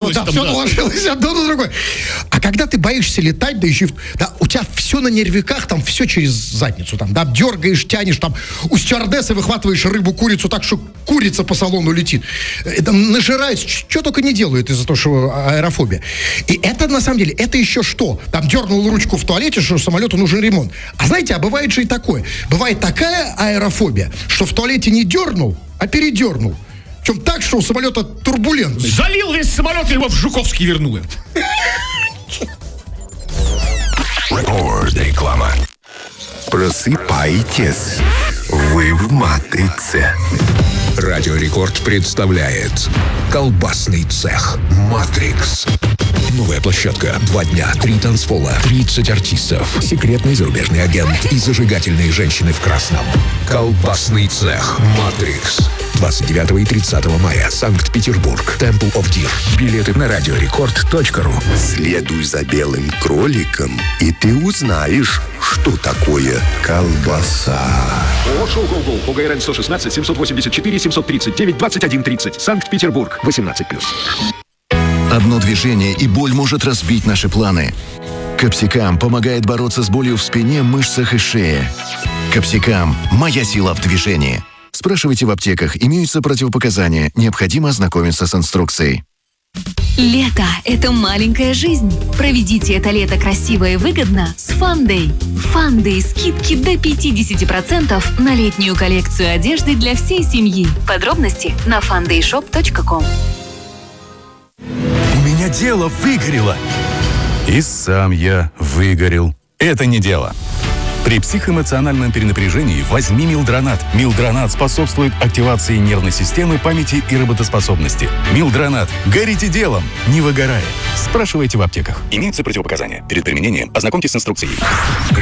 наложилось. Да, все наложилось одно на другое. А когда ты боишься летать, да еще у тебя все на нервиках, там все через задницу, там, да, дергаешь, тянешь, там, у стюардессы выхватываешь рыбу, курицу так, что курица по салону летит. Там нажирается, что только не делают из-за того, что аэрофобия. И это, на самом деле, это еще что? Там дернул ручку в туалете, что самолету нужен ремонт. А знаете, бывает же и такое. Бывает такая аэрофобия, что в туалете не дернул, а передернул. Причем так, что у самолета турбулентный. Залил весь самолет, и его в Жуковский вернули. Реклама. Просыпайтесь. Вы в матрице. Радио Рекорд представляет колбасный цех «Матрикс». Новая площадка. 2 дня, 3 танцпола, 30 артистов, секретный зарубежный агент и зажигательные женщины в красном. Колбасный цех «Матрикс». 29 и 30 мая. Санкт-Петербург. Temple of Deer. Билеты на радиорекорд.ру. Следуй за белым кроликом, и ты узнаешь, что такое колбаса. Шоу «Гол-Гол» по ГРН 116 784 739 21 30. Санкт-Петербург. 18+. Одно движение, и боль может разбить наши планы. Капсикам помогает бороться с болью в спине, мышцах и шее. Капсикам – моя сила в движении. Спрашивайте в аптеках, имеются противопоказания, необходимо ознакомиться с инструкцией. Лето – это маленькая жизнь. Проведите это лето красиво и выгодно с Фандэй. Фандэй – скидки до 50% на летнюю коллекцию одежды для всей семьи. Подробности на fandayshop.com. У меня дело выгорело. И сам я выгорел. Это не дело. При психоэмоциональном перенапряжении возьми Милдронат. Милдронат способствует активации нервной системы, памяти и работоспособности. Милдронат. Горите делом, не выгорая. Спрашивайте в аптеках. Имеются противопоказания. Перед применением ознакомьтесь с инструкцией.